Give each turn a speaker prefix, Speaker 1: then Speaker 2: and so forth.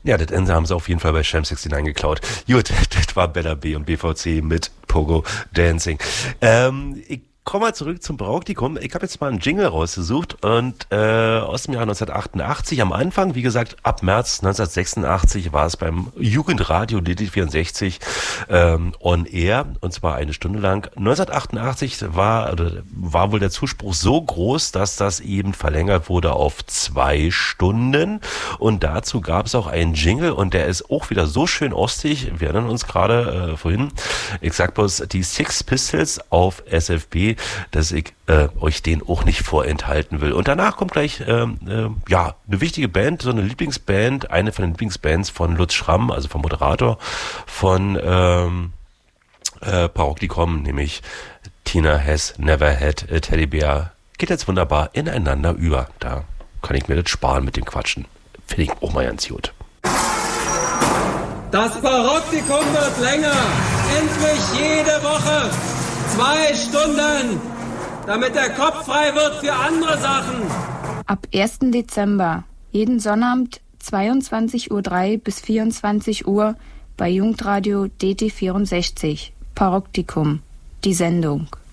Speaker 1: Ja, das Ende haben sie auf jeden Fall bei Sham 69 geklaut. Gut, das war Bella B und BVC mit Pogo Dancing. Ich komme mal zurück zum Paraoktikum. Ich habe jetzt mal einen Jingle rausgesucht und aus dem Jahr 1988 am Anfang, wie gesagt, ab März 1986 war es beim Jugendradio DD64 on air, und zwar eine Stunde lang. 1988 war wohl der Zuspruch so groß, dass das eben verlängert wurde auf 2 Stunden, und dazu gab es auch einen Jingle, und der ist auch wieder so schön ostig. Wir erinnern uns gerade vorhin, ich sag bloß, die Six Pistols auf SFB, dass ich euch den auch nicht vorenthalten will. Und danach kommt gleich eine wichtige Band, so eine Lieblingsband, eine von den Lieblingsbands von Lutz Schramm, also vom Moderator von Paraoktikum, nämlich Tina Has Never Had a Teddy Bear. Geht jetzt wunderbar ineinander über. Da kann ich mir das sparen mit dem Quatschen. Finde ich auch mal ganz gut.
Speaker 2: Das Paraoktikum wird länger. Endlich jede Woche. 2 Stunden, damit der Kopf frei wird für andere Sachen.
Speaker 3: Ab 1. Dezember, jeden Sonnabend 22:03 Uhr bis 24 Uhr bei Jugendradio DT64, Paraoktikum, die Sendung.